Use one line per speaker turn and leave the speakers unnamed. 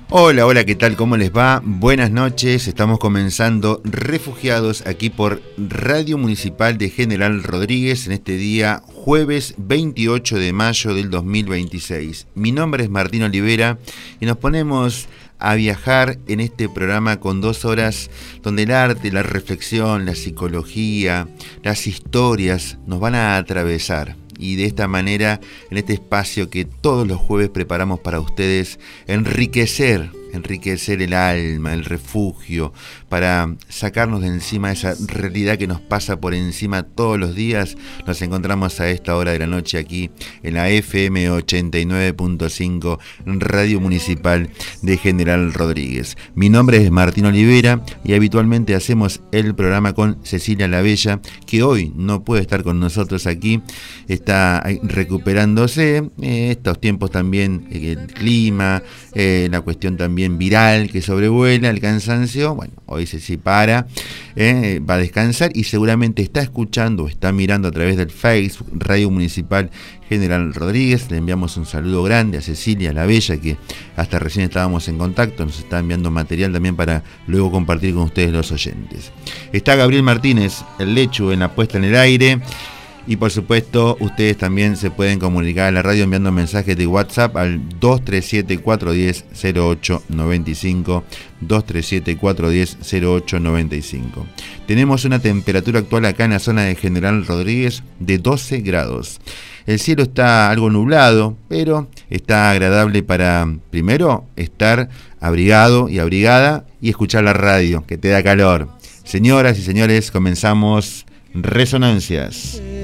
Hola, hola, ¿qué tal? ¿Cómo les va? Buenas noches, estamos comenzando Refugiados aquí por Radio Municipal de General Rodríguez en este día jueves 28 de mayo del 2026. Mi nombre es Martín Olivera y nos ponemos a viajar en este programa con 2 horas donde el arte, la reflexión, la psicología, las historias nos van a atravesar. Y de esta manera, en este espacio que todos los jueves preparamos para ustedes, enriquecer el alma, el refugio, para sacarnos de encima esa realidad que nos pasa por encima todos los días. Nos encontramos a esta hora de la noche aquí en la FM 89.5, Radio Municipal de General Rodríguez. Mi nombre es Martín Olivera y habitualmente hacemos el programa con Cecilia La Bella, que hoy no puede estar con nosotros aquí, está recuperándose. Estos tiempos también, el clima, la cuestión también viral que sobrevuela, el cansancio. Bueno, hoy se separa, va a descansar y seguramente está escuchando o está mirando a través del Facebook Radio Municipal General Rodríguez. Le enviamos un saludo grande a Cecilia La Bella, que hasta recién estábamos en contacto, nos está enviando material también para luego compartir con ustedes los oyentes. Está Gabriel Martínez, el Lechu, en la puesta en el aire. Y por supuesto, ustedes también se pueden comunicar a la radio enviando mensajes de WhatsApp al 237-410-0895, 237-410-0895. Tenemos una temperatura actual acá en la zona de General Rodríguez de 12 grados. El cielo está algo nublado, pero está agradable para, primero, estar abrigado y abrigada y escuchar la radio, que te da calor. Señoras y señores, comenzamos Resonancias.